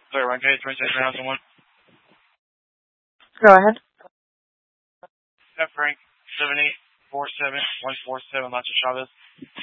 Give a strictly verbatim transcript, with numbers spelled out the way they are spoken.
Sorry, Ryan, can I twenty seven thousand one? Go ahead. F Frank, seven eight four seven one four seven, Lacha Chavez.